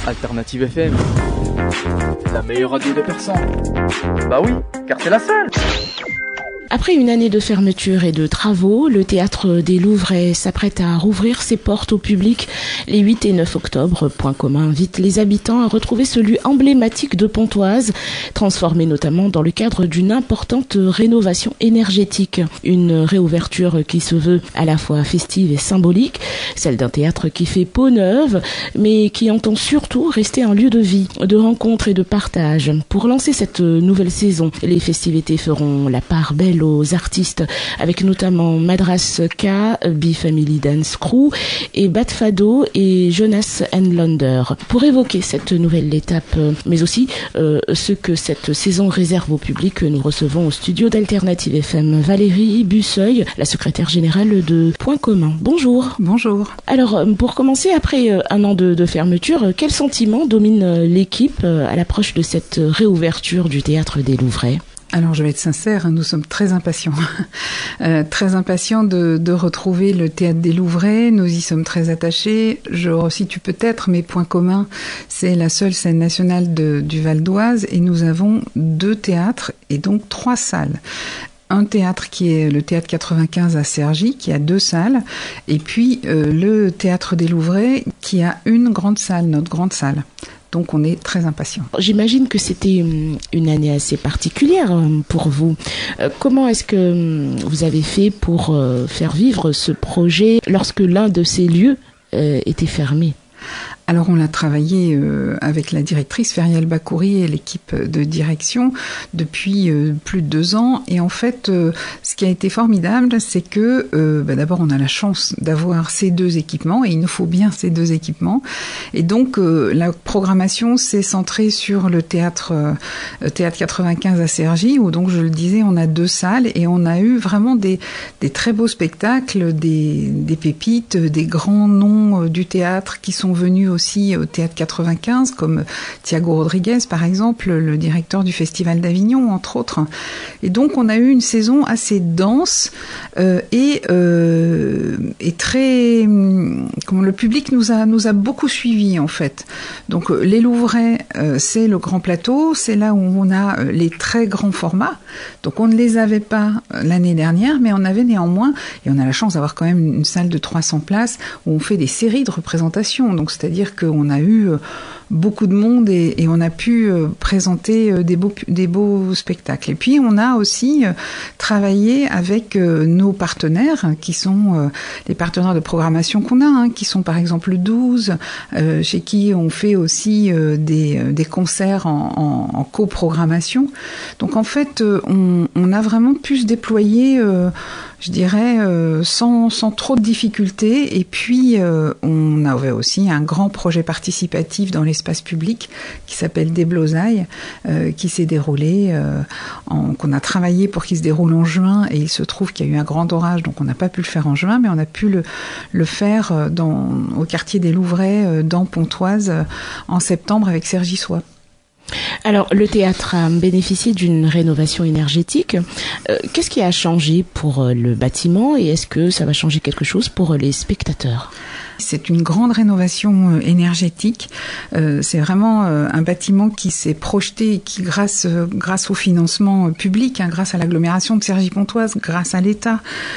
Alternative FM, la meilleure radio de Persan. Bah oui, car c'est la seule. Après une année de fermeture et de travaux, le Théâtre des Louvrais s'apprête à rouvrir ses portes au public les 8 et 9 octobre. Point commun invite les habitants à retrouver ce lieu emblématique de Pontoise, transformé notamment dans le cadre d'une importante rénovation énergétique. Une réouverture qui se veut à la fois festive et symbolique, celle d'un théâtre qui fait peau neuve, mais qui entend surtout rester un lieu de vie, de rencontres et de partage. Pour lancer cette nouvelle saison, les festivités feront la part belle aux artistes, avec notamment Madras K, B-Family Dance Crew et Bat Fado et Jonas Lander. Pour évoquer cette nouvelle étape, mais aussi ce que cette saison réserve au public, nous recevons au studio d'Alternative FM Valérie Busseuil, la secrétaire générale de Point commun. Bonjour. Bonjour. Alors, pour commencer, après un an de fermeture, quel sentiment domine l'équipe à l'approche de cette réouverture du Théâtre des Louvrais ? Alors, je vais être sincère, nous sommes très impatients. Très impatients de retrouver le Théâtre des Louvrais. Nous y sommes très attachés. Je resitue peut-être, mais Point commun, c'est la seule scène nationale du Val d'Oise et nous avons 2 théâtres et donc 3 salles. Un théâtre qui est le Théâtre 95 à Cergy, qui a 2 salles, et puis le Théâtre des Louvrais qui a une grande salle, notre grande salle. Donc on est très impatients. J'imagine que c'était une année assez particulière pour vous. Comment est-ce que vous avez fait pour faire vivre ce projet lorsque l'un de ces lieux était fermé ? Alors on l'a travaillé avec la directrice Ferial Bakouri et l'équipe de direction depuis plus de 2 ans. Et en fait, ce qui a été formidable, c'est que d'abord on a la chance d'avoir ces 2 équipements et il nous faut bien ces 2 équipements. Et donc la programmation s'est centrée sur le théâtre 95 à Cergy où donc je le disais on a 2 salles et on a eu vraiment des très beaux spectacles, des pépites, des grands noms du théâtre qui sont venus aussi au Théâtre 95, comme Thiago Rodriguez, par exemple, le directeur du Festival d'Avignon, entre autres. Et donc, on a eu une saison assez dense et très... Comment le public nous a beaucoup suivis, en fait. Donc, les Louvrais, c'est le grand plateau, c'est là où on a les très grands formats. Donc, on ne les avait pas l'année dernière, mais on avait néanmoins, et on a la chance d'avoir quand même une salle de 300 places où on fait des séries de représentations. Donc, c'est-à-dire qu'on a eu beaucoup de monde et on a pu présenter des beaux spectacles. Et puis, on a aussi travaillé avec nos partenaires, qui sont les partenaires de programmation qu'on a, qui sont par exemple 12, chez qui on fait aussi des concerts en coprogrammation. Donc, en fait, on a vraiment pu se déployer je dirais, sans trop de difficultés. Et puis, on avait aussi un grand projet participatif dans l'espace public qui s'appelle Déblosailles, qui s'est déroulé, qu'on a travaillé pour qu'il se déroule en juin. Et il se trouve qu'il y a eu un grand orage, donc on n'a pas pu le faire en juin, mais on a pu le faire au quartier des Louvrais, dans Pontoise, en septembre avec Cergy Soie. Alors, le théâtre a bénéficié d'une rénovation énergétique. Qu'est-ce qui a changé pour le bâtiment et est-ce que ça va changer quelque chose pour les spectateurs ? C'est une grande rénovation énergétique. C'est vraiment un bâtiment qui s'est projeté et qui, grâce au financement public, grâce à l'agglomération de Cergy-Pontoise, grâce à l'État,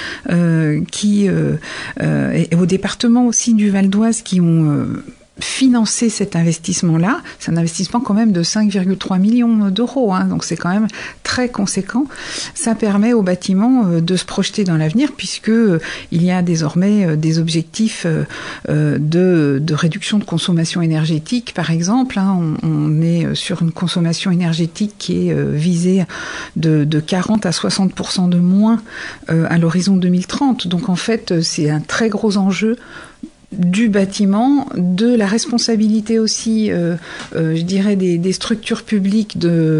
et au département aussi du Val d'Oise qui ont financer cet investissement-là. C'est un investissement quand même de 5,3 millions d'euros, donc c'est quand même très conséquent. Ça permet au bâtiment de se projeter dans l'avenir puisque il y a désormais des objectifs de réduction de consommation énergétique, par exemple. On est sur une consommation énergétique qui est visée de 40 à 60% de moins à l'horizon 2030. Donc en fait, c'est un très gros enjeu du bâtiment, de la responsabilité aussi, je dirais, des structures publiques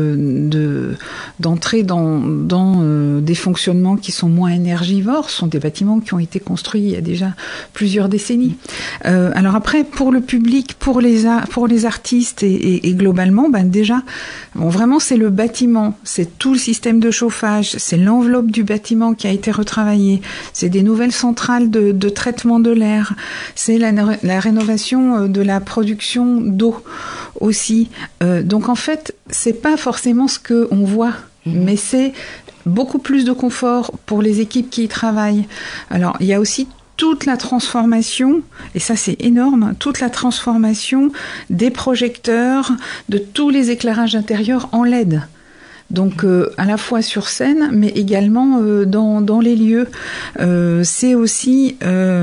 d'entrer dans des fonctionnements qui sont moins énergivores. Ce sont des bâtiments qui ont été construits il y a déjà plusieurs décennies. Alors après, pour le public, pour les artistes et globalement, déjà, vraiment c'est le bâtiment, c'est tout le système de chauffage, c'est l'enveloppe du bâtiment qui a été retravaillée, c'est des nouvelles centrales de traitement de l'air, c'est la rénovation de la production d'eau aussi. Donc en fait, c'est pas forcément ce que on voit, mais c'est beaucoup plus de confort pour les équipes qui y travaillent. Alors, il y a aussi toute la transformation, et ça c'est énorme, toute la transformation des projecteurs, de tous les éclairages intérieurs en LED. Donc à la fois sur scène, mais également dans les lieux. C'est aussi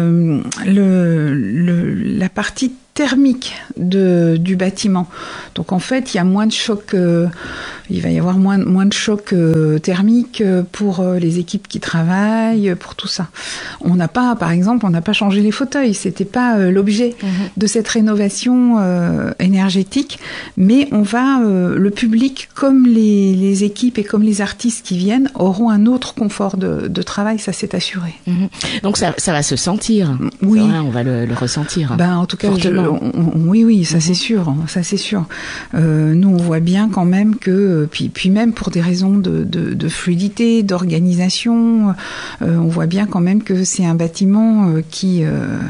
la partie thermique du bâtiment. Donc en fait, il y a moins de choc, il va y avoir moins de choc thermique pour les équipes qui travaillent, pour tout ça. Par exemple, on n'a pas changé les fauteuils, c'était pas l'objet de cette rénovation énergétique, mais le public comme les équipes et comme les artistes qui viennent auront un autre confort de travail, ça c'est assuré. Donc ça va se sentir. Oui. Vrai, on va le ressentir. En tout cas, oui, ça c'est sûr, ça c'est sûr. Nous on voit bien quand même que, puis même pour des raisons de fluidité, d'organisation, on voit bien quand même que c'est un bâtiment qui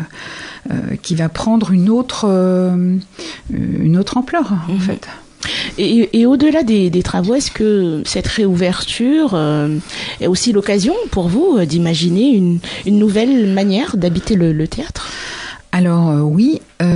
va prendre une autre ampleur en fait. Et au-delà des travaux, est-ce que cette réouverture est aussi l'occasion pour vous d'imaginer une nouvelle manière d'habiter le théâtre ? Alors oui,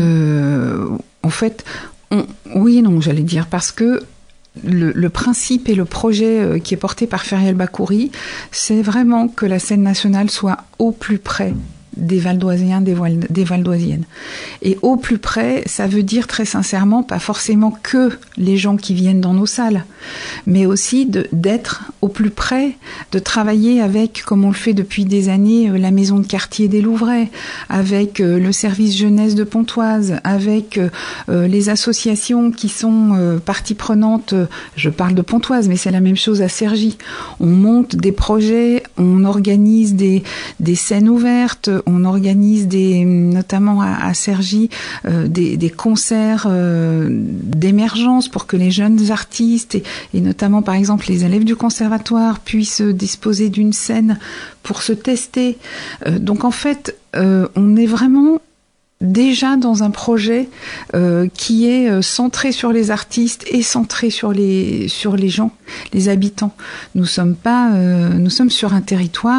en fait, oui et non, j'allais dire, parce que le principe et le projet qui est porté par Ferial Bakouri, c'est vraiment que la scène nationale soit au plus près des Valdoisiens, des Valdoisiennes. Et au plus près, ça veut dire très sincèrement pas forcément que les gens qui viennent dans nos salles, mais aussi d'être au plus près, de travailler avec, comme on le fait depuis des années, la maison de quartier des Louvrais, avec le service jeunesse de Pontoise, avec les associations qui sont partie prenante. Je parle de Pontoise, mais c'est la même chose à Cergy. On monte des projets, on organise des scènes ouvertes, on organise notamment à Cergy, des concerts d'émergence pour que les jeunes artistes et notamment par exemple les élèves du conservatoire puissent disposer d'une scène pour se tester. Donc en fait, on est vraiment déjà dans un projet qui est centré sur les artistes et centré sur les gens, les habitants. Nous sommes sur un territoire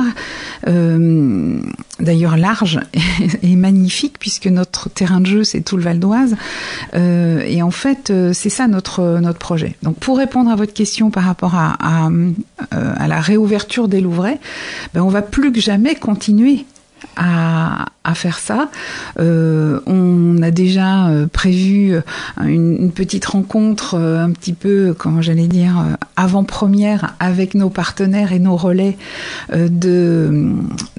d'ailleurs large et magnifique puisque notre terrain de jeu c'est tout le Val d'Oise et en fait c'est ça notre projet. Donc pour répondre à votre question par rapport à la réouverture des Louvrais, on va plus que jamais continuer à faire ça. On a déjà prévu une petite rencontre un petit peu, comment j'allais dire, avant-première avec nos partenaires et nos relais de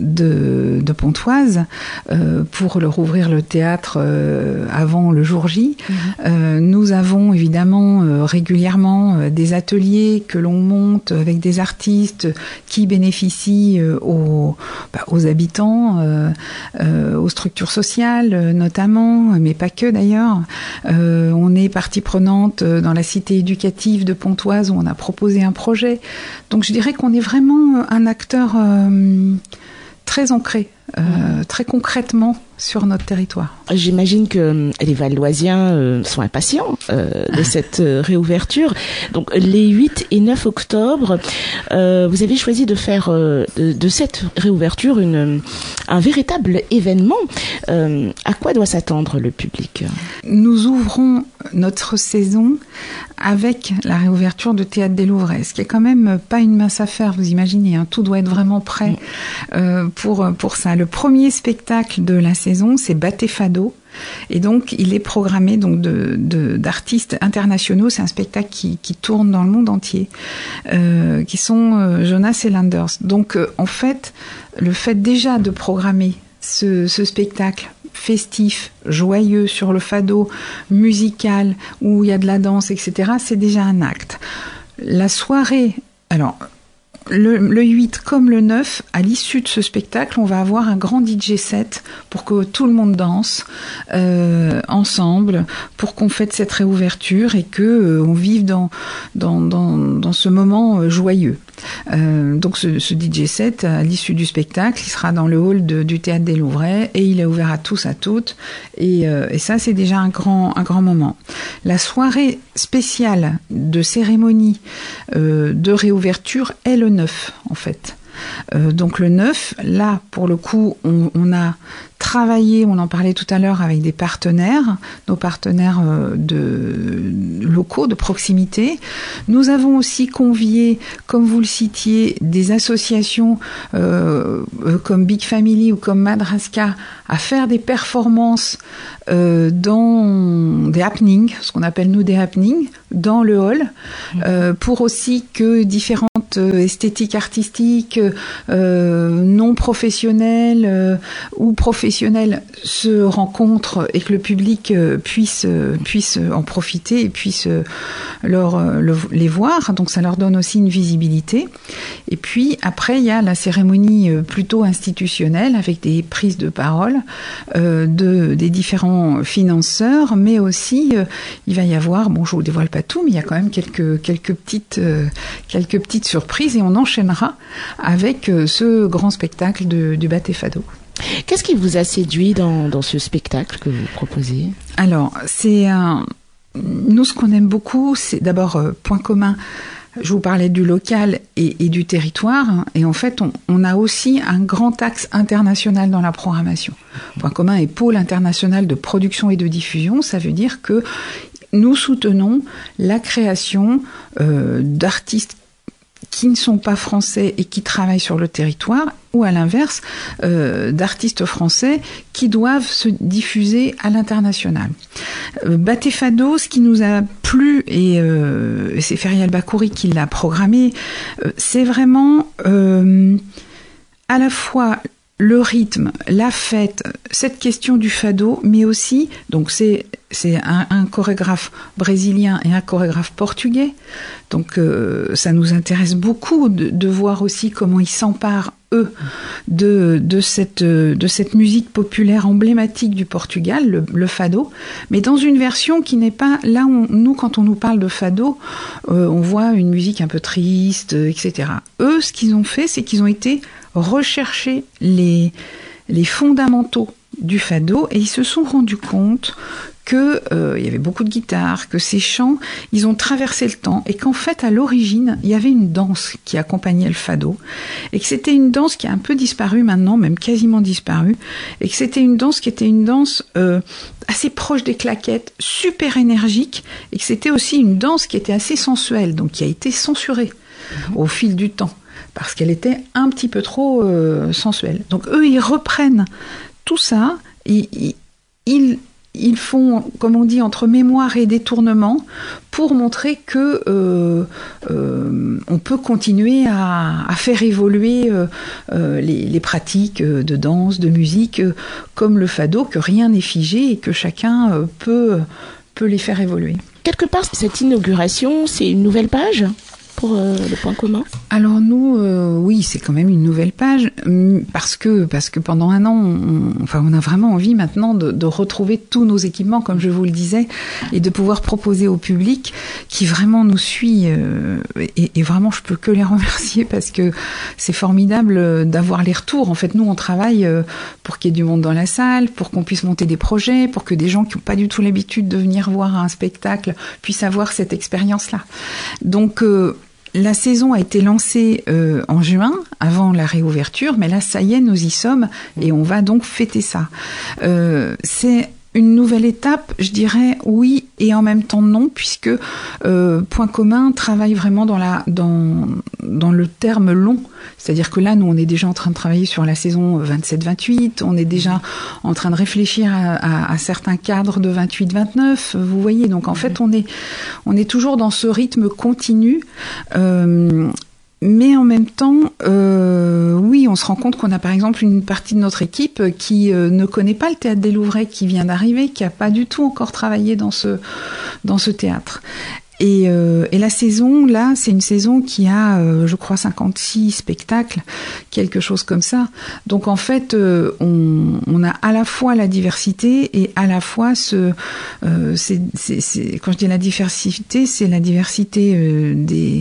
Pontoise pour leur ouvrir le théâtre avant le jour J. Nous avons évidemment régulièrement des ateliers que l'on monte avec des artistes qui bénéficient aux habitants, aux structures sociales notamment, mais pas que d'ailleurs. On est partie prenante dans la cité éducative de Pontoise où on a proposé un projet. Donc je dirais qu'on est vraiment un acteur très ancré, très concrètement sur notre territoire. J'imagine que les Valdoisiens sont impatients de cette réouverture. Donc les 8 et 9 octobre, vous avez choisi de faire de cette réouverture un véritable événement. À quoi doit s'attendre le public ? Nous ouvrons notre saison avec la réouverture de Théâtre des Louvrais, ce qui est quand même pas une mince affaire, vous imaginez, hein, tout doit être vraiment prêt pour ça. Le premier spectacle de la saison, c'est Batté Fado. Et donc, il est programmé donc d'artistes internationaux. C'est un spectacle qui tourne dans le monde entier, qui sont Jonas et Landers. Donc, en fait, le fait déjà de programmer ce spectacle festif, joyeux, sur le fado, musical, où il y a de la danse, etc., c'est déjà un acte. La soirée, alors... Le 8 comme le 9, à l'issue de ce spectacle, on va avoir un grand DJ set pour que tout le monde danse ensemble, pour qu'on fête cette réouverture et que on vive dans ce moment joyeux. Donc ce DJ set, à l'issue du spectacle, il sera dans le hall du Théâtre des Louvrais et il est ouvert à tous, à toutes. Et ça, c'est déjà un grand moment. La soirée spéciale de cérémonie de réouverture est le 9, en fait. Donc le 9, là, pour le coup, on a travaillé, on en parlait tout à l'heure, avec des partenaires, nos partenaires locaux, de proximité. Nous avons aussi convié, comme vous le citiez, des associations comme Big Family ou comme Madraska à faire des performances dans des happenings, ce qu'on appelle nous des happenings, dans le hall, pour aussi que différentes esthétiques artistiques non professionnelles ou professionnelles se rencontrent et que le public puisse en profiter et puisse les voir. Donc ça leur donne aussi une visibilité. Et puis après, il y a la cérémonie plutôt institutionnelle avec des prises de parole des différents financeurs, mais aussi il va y avoir, bon, je vous dévoile pas tout, mais il y a quand même quelques petites surprises et on enchaînera avec ce grand spectacle du Batté Fado. Qu'est-ce qui vous a séduit dans ce spectacle que vous proposez ? Alors, nous, ce qu'on aime beaucoup, c'est d'abord point commun. Je vous parlais du local et du territoire, et en fait, on a aussi un grand axe international dans la programmation. Point commun est pôle international de production et de diffusion, ça veut dire que nous soutenons la création d'artistes qui ne sont pas français et qui travaillent sur le territoire, ou à l'inverse, d'artistes français qui doivent se diffuser à l'international. Batté Fado, ce qui nous a plu, et c'est Ferial Bakouri qui l'a programmé, c'est vraiment à la fois le rythme, la fête, cette question du fado, mais aussi, donc c'est un chorégraphe brésilien et un chorégraphe portugais, donc ça nous intéresse beaucoup de voir aussi comment ils s'emparent, eux, de cette musique populaire emblématique du Portugal, le fado, mais dans une version qui n'est pas, là, nous, quand on nous parle de fado, on voit une musique un peu triste, etc. Eux, ce qu'ils ont fait, c'est qu'ils ont été rechercher les fondamentaux du fado et ils se sont rendus compte que il y avait beaucoup de guitare, que ces chants, ils ont traversé le temps et qu'en fait, à l'origine, il y avait une danse qui accompagnait le fado et que c'était une danse qui a un peu disparu maintenant, même quasiment disparu, et que c'était une danse qui était une danse assez proche des claquettes, super énergique, et que c'était aussi une danse qui était assez sensuelle, donc qui a été censurée au fil du temps, parce qu'elle était un petit peu trop sensuelle. Donc eux, ils reprennent tout ça, ils font, comme on dit, entre mémoire et détournement, pour montrer que on peut continuer à faire évoluer les pratiques de danse, de musique, comme le fado, que rien n'est figé et que chacun peut les faire évoluer. Quelque part, cette inauguration, c'est une nouvelle page pour le point commun? Alors nous, oui, c'est quand même une nouvelle page, parce que pendant un an, on a vraiment envie maintenant de retrouver tous nos équipements, comme je vous le disais, et de pouvoir proposer au public qui vraiment nous suit, et vraiment je peux que les remercier, parce que c'est formidable d'avoir les retours. En fait, nous, on travaille pour qu'il y ait du monde dans la salle, pour qu'on puisse monter des projets, pour que des gens qui n'ont pas du tout l'habitude de venir voir un spectacle puissent avoir cette expérience-là. Donc, la saison a été lancée en juin, avant la réouverture, mais là, ça y est, nous y sommes, et on va donc fêter ça. C'est une nouvelle étape, je dirais oui et en même temps non, puisque Point commun travaille vraiment dans le terme long. C'est-à-dire que là, nous, on est déjà en train de travailler sur la saison 27-28, on est déjà en train de réfléchir à certains cadres de 28-29, vous voyez. Donc en fait, on est toujours dans ce rythme continu. Mais en même temps, oui, on se rend compte qu'on a par exemple une partie de notre équipe qui ne connaît pas le Théâtre des Louvrais, qui vient d'arriver, qui n'a pas du tout encore travaillé dans ce théâtre. Et la saison, là, c'est une saison qui a, je crois, 56 spectacles, quelque chose comme ça. Donc, en fait, on a à la fois la diversité et à la fois quand je dis la diversité, c'est la diversité des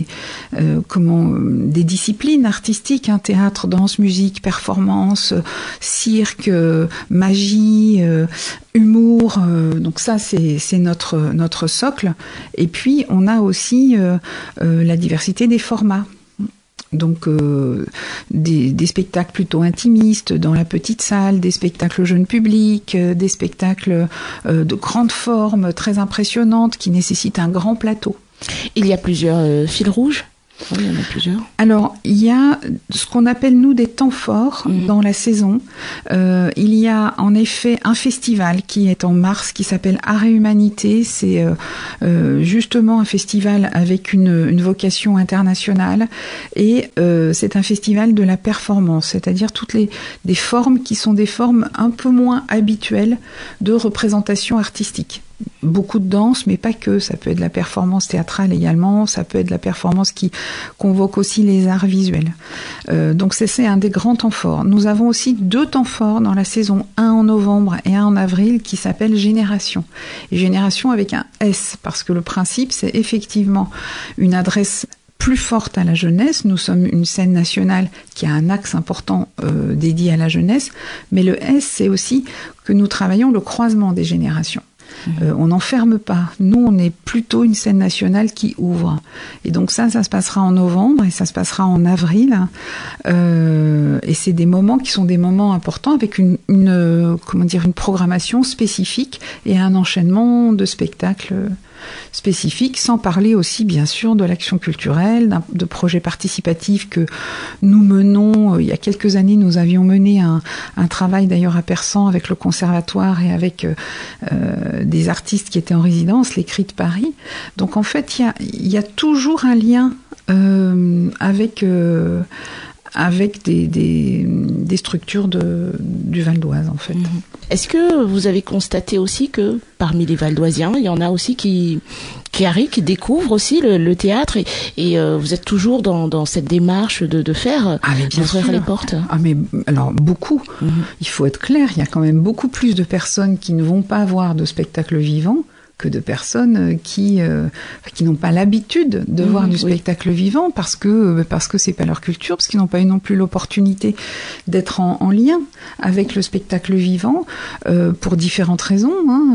disciplines artistiques, hein, théâtre, danse, musique, performance, cirque, magie, humour. Donc ça, c'est notre socle. Et puis, on a aussi la diversité des formats. Donc des spectacles plutôt intimistes dans la petite salle, des spectacles jeune public, des spectacles de grande forme, très impressionnantes, qui nécessitent un grand plateau. Il y a plusieurs fils rouges. Oui, il y en a plusieurs. Alors, il y a ce qu'on appelle, nous, des temps forts dans la saison. Il y a en effet un festival qui est en mars, qui s'appelle Art et Humanité. C'est justement un festival avec une vocation internationale. Et c'est un festival de la performance, c'est-à-dire des formes qui sont des formes un peu moins habituelles de représentation artistique. Beaucoup de danse, mais pas que. Ça peut être de la performance théâtrale également, ça peut être de la performance qui convoque aussi les arts visuels. Donc c'est un des grands temps forts. Nous avons aussi 2 temps forts dans la saison, un en novembre et un en avril, qui s'appelle Génération. Et Génération avec un S, parce que le principe, c'est effectivement une adresse plus forte à la jeunesse. Nous sommes une scène nationale qui a un axe important dédié à la jeunesse, mais le S, c'est aussi que nous travaillons le croisement des générations. On n'enferme pas. Nous, on est plutôt une scène nationale qui ouvre. Et donc ça se passera en novembre et ça se passera en avril. Et c'est des moments qui sont des moments importants avec une programmation spécifique et un enchaînement de spectacles spécifiques, sans parler aussi bien sûr de l'action culturelle, de projets participatifs que nous menons. Il y a quelques années, nous avions mené un travail d'ailleurs à Persan avec le conservatoire et avec des artistes qui étaient en résidence, les Cris de Paris. Donc en fait, il y a toujours un lien avec des structures du Val d'Oise, en fait. Est-ce que vous avez constaté aussi que parmi les Valdoisiens, il y en a aussi qui arrivent, qui découvrent aussi le théâtre et vous êtes toujours dans cette démarche de faire ouvrir les portes? Mais alors beaucoup. Il faut être clair, il y a quand même beaucoup plus de personnes qui ne vont pas voir de spectacle vivant que de personnes qui n'ont pas l'habitude de voir du spectacle vivant parce que c'est pas leur culture, parce qu'ils n'ont pas eu non plus l'opportunité d'être en lien avec le spectacle vivant pour différentes raisons,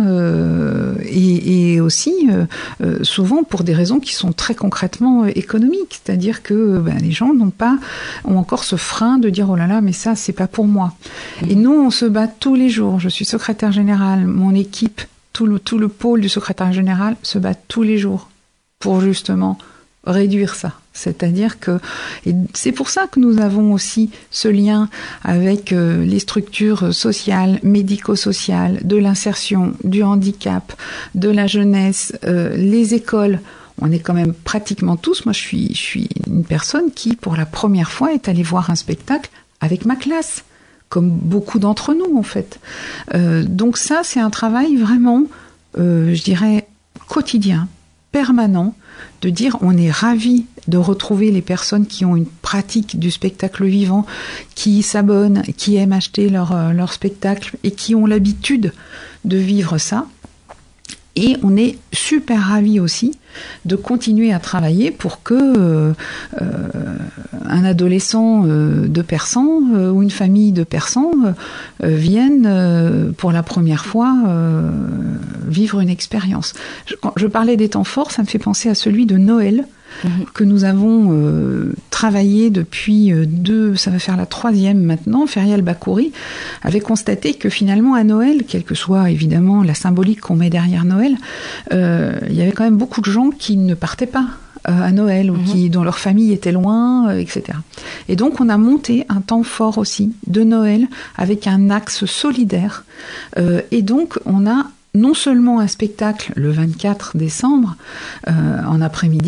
et aussi souvent pour des raisons qui sont très concrètement économiques, c'est-à-dire que les gens ont encore ce frein de dire oh là là, mais ça c'est pas pour moi. Et nous on se bat tous les jours. Je suis secrétaire générale, mon équipe, tout le pôle du secrétaire général se bat tous les jours pour justement réduire ça. C'est-à-dire et c'est pour ça que nous avons aussi ce lien avec les structures sociales, médico-sociales, de l'insertion, du handicap, de la jeunesse, les écoles. On est quand même pratiquement tous. Moi, je suis une personne qui, pour la première fois, est allée voir un spectacle avec ma classe, comme beaucoup d'entre nous, en fait. Donc ça, c'est un travail vraiment, je dirais, quotidien, permanent, de dire on est ravis de retrouver les personnes qui ont une pratique du spectacle vivant, qui s'abonnent, qui aiment acheter leur spectacle et qui ont l'habitude de vivre ça. Et on est super ravis aussi de continuer à travailler pour que un adolescent de Persan ou une famille de Persan vienne pour la première fois vivre une expérience. Quand je parlais des temps forts, ça me fait penser à celui de Noël, que nous avons travaillé depuis ça va faire la 3e maintenant. Ferial Bakouri avait constaté que finalement à Noël, quelle que soit évidemment la symbolique qu'on met derrière Noël, il y avait quand même beaucoup de gens qui ne partaient pas à Noël ou dont leur famille était loin, etc. Et donc on a monté un temps fort aussi de Noël avec un axe solidaire. Et donc on a non seulement un spectacle le 24 décembre en après-midi,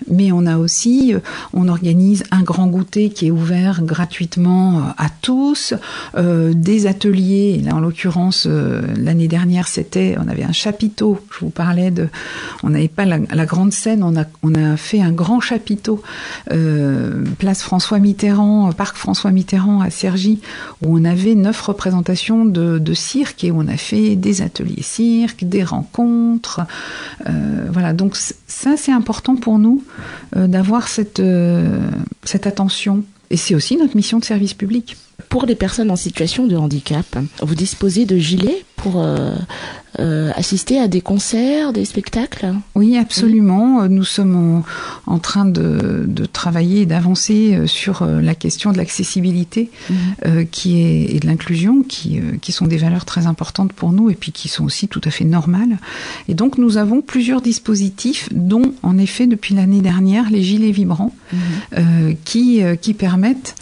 Mais on a aussi, on organise un grand goûter qui est ouvert gratuitement à tous, des ateliers. Là, en l'occurrence, l'année dernière, on avait un chapiteau. Je vous parlais on n'avait pas la grande scène, on a fait un grand chapiteau, place François Mitterrand, parc François Mitterrand à Cergy, où on avait 9 représentations de cirque et où on a fait des ateliers cirque, des rencontres. Voilà, donc ça c'est important pour nous d'avoir cette attention. Et c'est aussi notre mission de service public. Pour les personnes en situation de handicap, vous disposez de gilets pour assister à des concerts, des spectacles ? Oui, absolument. Nous sommes en train de travailler et d'avancer sur la question de l'accessibilité et de l'inclusion, qui sont des valeurs très importantes pour nous et puis qui sont aussi tout à fait normales. Et donc, nous avons plusieurs dispositifs, dont, en effet, depuis l'année dernière, les gilets vibrants, qui permettent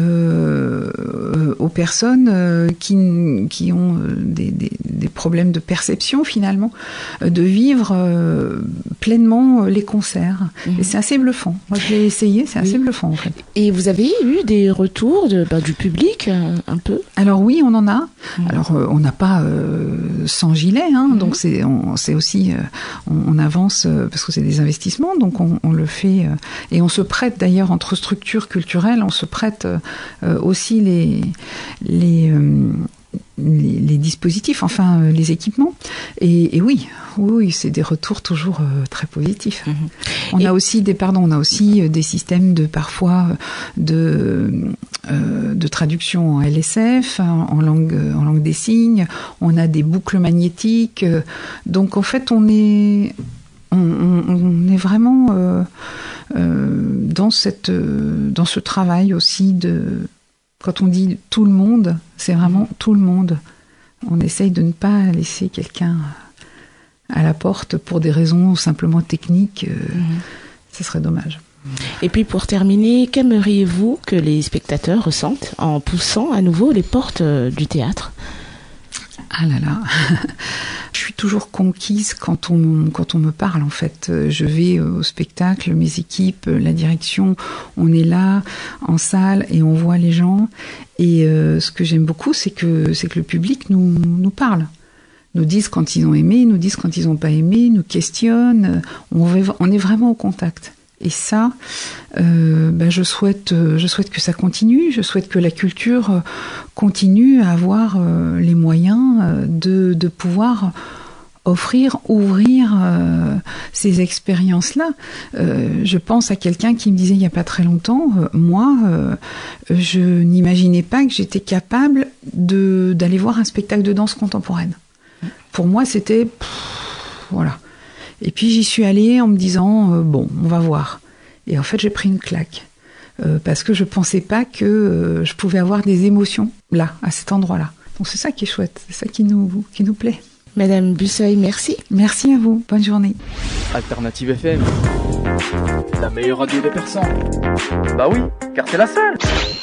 aux personnes qui ont des problèmes de perception finalement, de vivre pleinement les concerts. Et c'est assez bluffant. Moi je l'ai essayé, c'est assez bluffant en fait. Et vous avez eu des retours du public un peu ? Alors oui, on en a. Alors on n'a pas 100 gilets, donc c'est aussi, on avance parce que c'est des investissements, donc on le fait et on se prête d'ailleurs entre structures culturelles, on se prête aussi les dispositifs, enfin les équipements. Et oui, c'est des retours toujours très positifs. On a aussi des systèmes parfois de traduction en LSF, en langue des signes. On a des boucles magnétiques. Donc en fait, on est vraiment dans ce travail aussi quand on dit tout le monde, c'est vraiment tout le monde. On essaye de ne pas laisser quelqu'un à la porte pour des raisons simplement techniques. Ce serait dommage. Et puis pour terminer, qu'aimeriez-vous que les spectateurs ressentent en poussant à nouveau les portes du théâtre ? Ah là là, je suis toujours conquise quand on me parle en fait. Je vais au spectacle, mes équipes, la direction, on est là en salle et on voit les gens. Et ce que j'aime beaucoup, c'est que le public nous parle. Nous disent quand ils ont aimé, nous disent quand ils n'ont pas aimé, nous questionnent. On est vraiment au contact. Et ça, je souhaite que ça continue. Je souhaite que la culture continue à avoir les moyens de pouvoir ouvrir ces expériences-là. Je pense à quelqu'un qui me disait il n'y a pas très longtemps, moi, je n'imaginais pas que j'étais capable d'aller voir un spectacle de danse contemporaine. Pour moi, c'était... voilà. Et puis j'y suis allée en me disant bon, on va voir. Et en fait, j'ai pris une claque parce que je pensais pas que je pouvais avoir des émotions là, à cet endroit-là. Donc c'est ça qui est chouette, c'est ça qui nous plaît. Madame Busseuil, merci. Merci à vous. Bonne journée. Alternative FM, la meilleure radio des Persans. Bah oui, car c'est la seule.